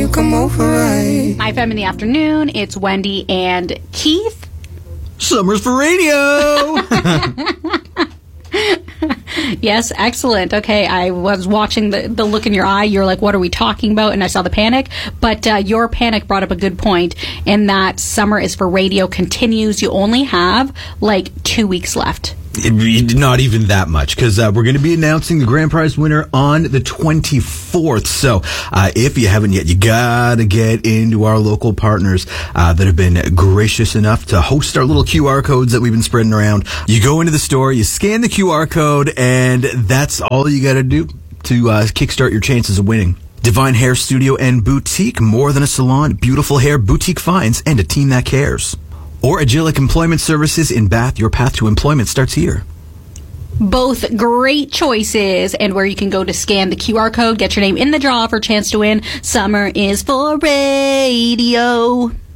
you come over right? My Femme in the Afternoon. It's Wendy and Keith. Summers for radio. Yes, excellent. Okay, I was watching the look in your eye. You're like, what are we talking about? And I saw the panic. But your panic brought up a good point in that Summer is for Radio continues. You only have like 2 weeks left. Not even that much, because we're going to be announcing the grand prize winner on the 24th. So if you haven't yet, you got to get into our local partners that have been gracious enough to host our little QR codes that we've been spreading around. You go into the store, you scan the QR code, and that's all you got to do to kickstart your chances of winning. Divine Hair Studio and Boutique, more than a salon, beautiful hair, boutique finds, and a team that cares. Or Agilic Employment Services in Bath. Your path to employment starts here. Both great choices, and where you can go to scan the QR code, get your name in the draw for a chance to win. Summer is for radio.